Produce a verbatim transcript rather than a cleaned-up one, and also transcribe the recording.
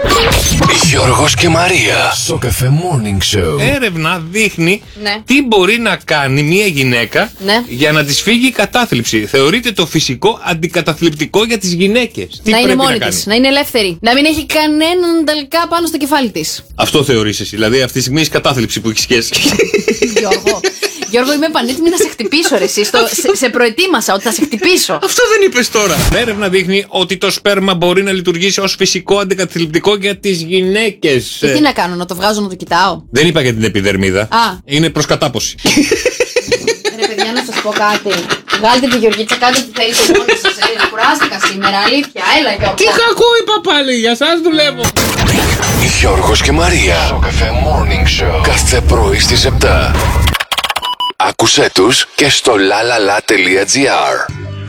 Γιώργος και Μαρία. Σοκαφέ Morning Show. Έρευνα δείχνει ναι. τι μπορεί να κάνει μια γυναίκα ναι. για να της φύγει η κατάθλιψη. Θεωρείται το φυσικό αντικαταθλιπτικό για τις γυναίκες. Τι να είναι μόνη να της, να είναι ελεύθερη. Να μην έχει κανέναν τελικά πάνω στο κεφάλι της. Αυτό θεωρείς εσύ. Δηλαδή αυτή τη στιγμή έχει κατάθλιψη που έχει σχέση. Γιώργο. Γιώργο, είμαι πανέτοιμη να σε χτυπήσω, ρε, εσύ. Στο, σε, σε προετοίμασα ότι θα σε χτυπήσω. Αυτό δεν είπες τώρα. Έρευνα δείχνει ότι το σπέρμα μπορεί να λειτουργήσει ως φυσικό αντικαταθλιπτικό για τις γυναίκες. Και τι να κάνω, να το βγάζω να το κοιτάω. Δεν είπα για την επιδερμίδα. Α. Είναι προς κατάποση. Ρε παιδιά, να σας πω κάτι. Βγάλτε τη Γεωργίτσα, κάντε τι θέλετε μόνοι σας. Ε, κουράστηκα σήμερα, αλήθεια. Έλα, Γιώργο. Τι κακό είπα πάλι, για σας δουλεύω. Γιώργος και Μαρία. Σοκαφέ Morning Show. Κάθε πρωί στις επτά. Άκουσέ τους και στο lalala.gr.